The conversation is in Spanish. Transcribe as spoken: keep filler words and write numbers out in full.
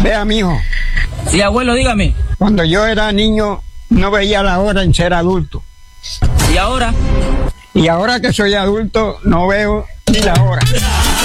Vea, mijo. Sí, abuelo, dígame. Cuando yo era niño, no veía la hora en ser adulto. ¿Y ahora? Y ahora que soy adulto, no veo ni la hora.